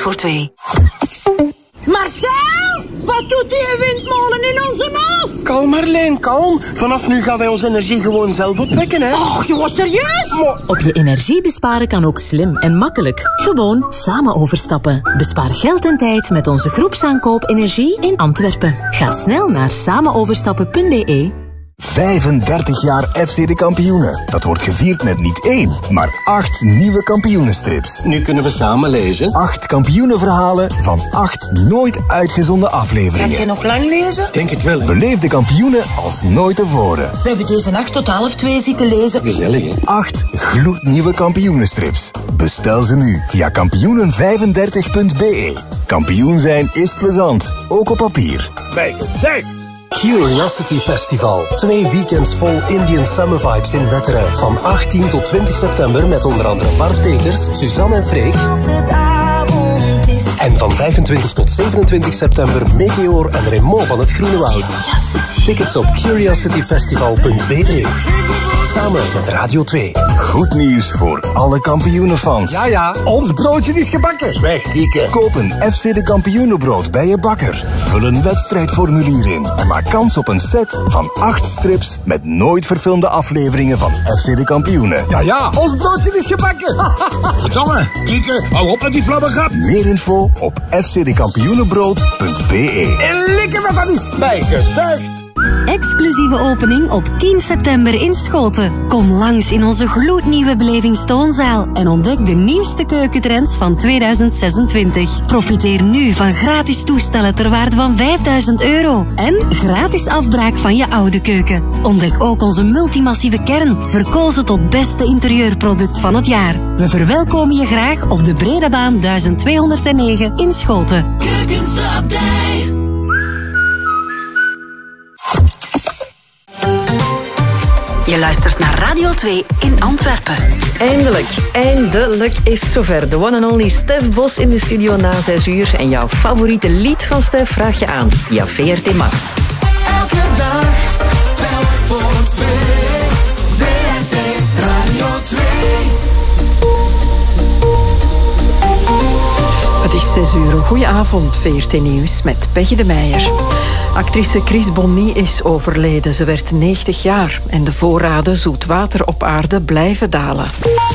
2. Marcel, wat doet die windmolen in onze hof? Kalm Marleen, kalm. Vanaf nu gaan wij onze energie gewoon zelf opwekken, hè. Och, jongen, serieus? Op je energie besparen kan ook slim en makkelijk. Gewoon samen overstappen. Bespaar geld en tijd met onze groepsaankoop energie in Antwerpen. Ga snel naar samenoverstappen.be. 35 jaar FC de Kampioenen. Dat wordt gevierd met niet 1, maar 8 nieuwe kampioenenstrips. Nu kunnen we samen lezen. 8 kampioenenverhalen van 8 nooit uitgezonden afleveringen. Ga je nog lang lezen? Denk het wel, hè. Beleef de kampioenen als nooit tevoren. We hebben deze nacht tot 1:30 zitten lezen. Gezellig, hè. 8 gloednieuwe kampioenenstrips. Bestel ze nu via kampioenen35.be. Kampioen zijn is plezant, ook op papier. Bij Gedijst. Curiosity Festival. 2 weekends vol Indian Summer Vibes in Wetteren. Van 18 tot 20 september met onder andere Bart Peters, Suzanne en Freek. En van 25 tot 27 september Meteor en Remo van het Groene Woud. Tickets op curiosityfestival.be. Samen met Radio 2. Goed nieuws voor alle kampioenenfans. Ja, ons broodje is gebakken. Zwijg, Dieke. Koop een FC de Kampioenenbrood bij je bakker. Vul een wedstrijdformulier in en maak kans op een set van 8 strips met nooit verfilmde afleveringen van FC de Kampioenen. Ja, ons broodje is gebakken. Verdomme, Dieke, hou op met die flabbergrap. Meer info op fcdekampioenenbrood.be. En lekker wat dat is. Bij Gedijst. Exclusieve opening op 10 september in Schoten. Kom langs in onze gloednieuwe belevingstoonzaal en ontdek de nieuwste keukentrends van 2026. Profiteer nu van gratis toestellen ter waarde van €5.000 en gratis afbraak van je oude keuken. Ontdek ook onze multimassieve kern, verkozen tot beste interieurproduct van het jaar. We verwelkomen je graag op de Bredebaan 1209 in Schoten. Keukenstapdij. Je luistert naar Radio 2 in Antwerpen. Eindelijk is het zover. De one and only Stef Bos in de studio na 6 uur. En jouw favoriete lied van Stef vraag je aan via VRT Max. Elke dag, telk voor 2. VRT Radio 2. Het is 6 uur. Goedenavond, VRT Nieuws met Peggy de Meijer. Actrice Chris Bonny is overleden. Ze werd 90 jaar en de voorraden zoet water op aarde blijven dalen.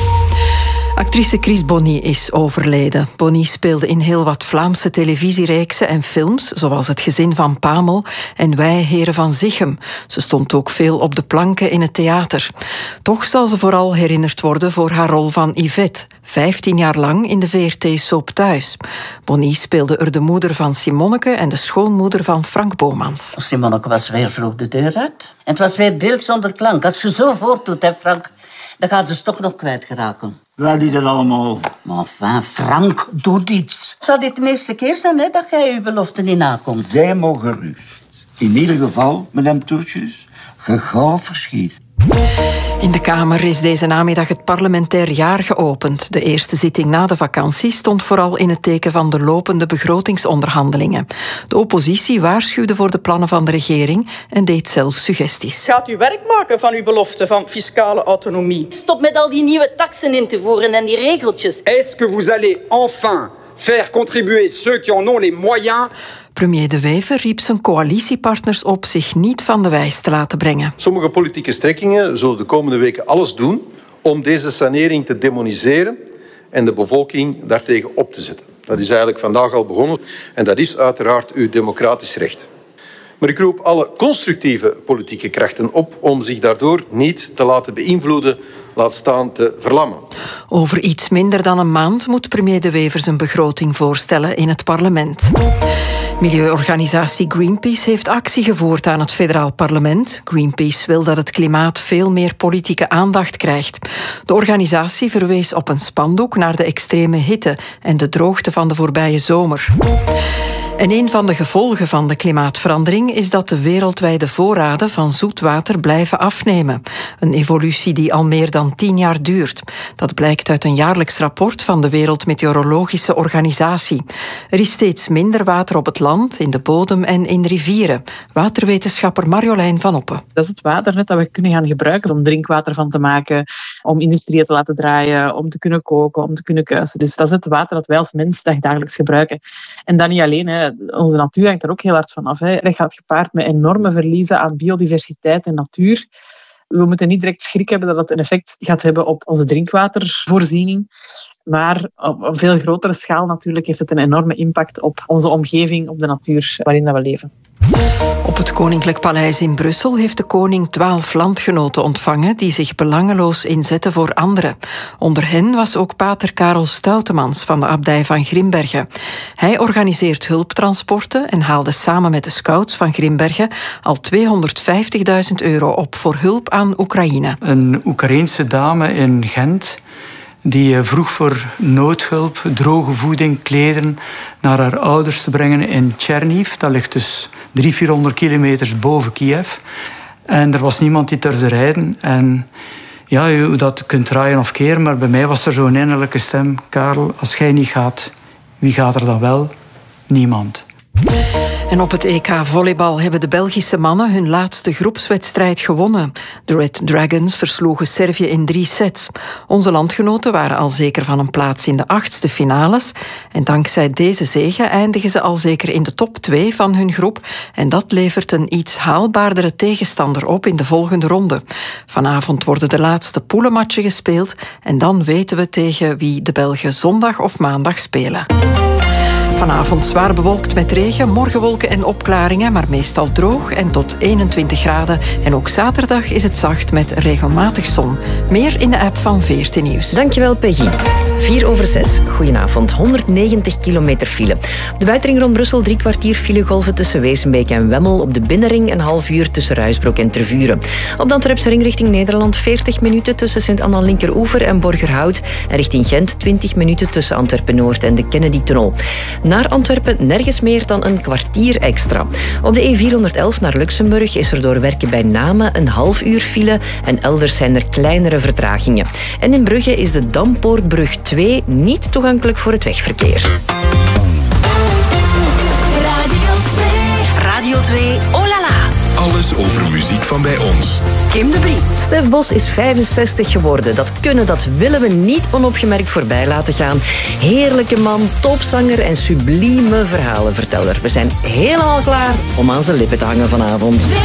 Actrice Chris Bonny is overleden. Bonny speelde in heel wat Vlaamse televisiereeksen en films, zoals Het Gezin van Pamel en Wij Heren van Zichem. Ze stond ook veel op de planken in het theater. Toch zal ze vooral herinnerd worden voor haar rol van Yvette, 15 jaar lang in de VRT-soap Thuis. Bonny speelde er de moeder van Simonneke en de schoonmoeder van Frank Bomans. Simonneke was weer vroeg de deur uit. En het was weer beeld zonder klank. Als je zo voortdoet, hè, Frank, dan gaat ze toch nog kwijtgeraken. Waar is dat allemaal? Maar enfin, Frank, doe iets. Zou dit de eerste keer zijn, hè, dat jij je belofte niet nakomt? Zij mogen gerust. In ieder geval, madame Toertjes, gauw verschiet. In de Kamer is deze namiddag het parlementair jaar geopend. De eerste zitting na de vakantie stond vooral in het teken van de lopende begrotingsonderhandelingen. De oppositie waarschuwde voor de plannen van de regering en deed zelf suggesties. Gaat u werk maken van uw belofte van fiscale autonomie? Stop met al die nieuwe taksen in te voeren en die regeltjes. Est-ce que vous allez enfin faire contribuer ceux qui en ont les moyens? Premier De Wever riep zijn coalitiepartners op zich niet van de wijs te laten brengen. Sommige politieke strekkingen zullen de komende weken alles doen om deze sanering te demoniseren en de bevolking daartegen op te zetten. Dat is eigenlijk vandaag al begonnen en dat is uiteraard uw democratisch recht. Maar ik roep alle constructieve politieke krachten op om zich daardoor niet te laten beïnvloeden, laat staan te verlammen. Over iets minder dan een maand moet premier De Wever zijn begroting voorstellen in het parlement. Milieuorganisatie Greenpeace heeft actie gevoerd aan het federaal parlement. Greenpeace wil dat het klimaat veel meer politieke aandacht krijgt. De organisatie verwees op een spandoek naar de extreme hitte en de droogte van de voorbije zomer. En een van de gevolgen van de klimaatverandering is dat de wereldwijde voorraden van zoetwater blijven afnemen. Een evolutie die al meer dan 10 jaar duurt. Dat blijkt uit een jaarlijks rapport van de Wereldmeteorologische Organisatie. Er is steeds minder water op het land, in de bodem en in rivieren. Waterwetenschapper Marjolein van Oppen. Dat is het water net dat we kunnen gaan gebruiken om drinkwater van te maken, om industrieën te laten draaien, om te kunnen koken, om te kunnen kuisen. Dus dat is het water dat wij als mens dagelijks gebruiken. En dat niet alleen, hè. Onze natuur hangt er ook heel hard van af. Hè. Dat gaat gepaard met enorme verliezen aan biodiversiteit en natuur. We moeten niet direct schrik hebben dat het een effect gaat hebben op onze drinkwatervoorziening. Maar op een veel grotere schaal natuurlijk heeft het een enorme impact op onze omgeving, op de natuur waarin we leven. Op het Koninklijk Paleis in Brussel heeft de koning 12 landgenoten ontvangen die zich belangeloos inzetten voor anderen. Onder hen was ook pater Karel Stoutemans van de abdij van Grimbergen. Hij organiseert hulptransporten en haalde samen met de scouts van Grimbergen al €250.000 op voor hulp aan Oekraïne. Een Oekraïense dame in Gent die vroeg voor noodhulp, droge voeding, kleden naar haar ouders te brengen in Tcherniv. Dat ligt dus 300-400 kilometers boven Kiev. En er was niemand die durfde rijden. En ja, je dat kunt draaien of keren, maar bij mij was er zo'n innerlijke stem. Karel, als jij niet gaat, wie gaat er dan wel? Niemand. En op het EK volleybal hebben de Belgische mannen hun laatste groepswedstrijd gewonnen. De Red Dragons versloegen Servië in 3 sets. Onze landgenoten waren al zeker van een plaats in de 8e finales. En dankzij deze zege eindigen ze al zeker in de top 2 van hun groep. En dat levert een iets haalbaardere tegenstander op in de volgende ronde. Vanavond worden de laatste poelenmatchen gespeeld. En dan weten we tegen wie de Belgen zondag of maandag spelen. Vanavond zwaar bewolkt met regen, morgen wolken en opklaringen, maar meestal droog en tot 21 graden. En ook zaterdag is het zacht met regelmatig zon. Meer in de app van VRT Nieuws. Dankjewel, Peggy. 4:06. Goedenavond. 190 kilometer file. Op de buitenring rond Brussel 3 kwartier filegolven tussen Wezenbeek en Wemmel. Op de binnenring een half uur tussen Ruisbroek en Tervuren. Op de Antwerpse ring richting Nederland 40 minuten tussen Sint-Anna Linkeroever en Borgerhout. En richting Gent 20 minuten tussen Antwerpen-Noord en de Kennedy-tunnel. Naar Antwerpen nergens meer dan een kwartier extra. Op de E411 naar Luxemburg is er door werken bij Namen een half uur file en elders zijn er kleinere vertragingen. En in Brugge is de Dampoortbrug 2 niet toegankelijk voor het wegverkeer. Radio 2, oh la la. Alles over muziek van bij ons. Kim de Brie. Stef Bos is 65 geworden. Dat kunnen, dat willen we niet onopgemerkt voorbij laten gaan. Heerlijke man, topzanger en sublieme verhalenverteller. We zijn helemaal klaar om aan zijn lippen te hangen vanavond.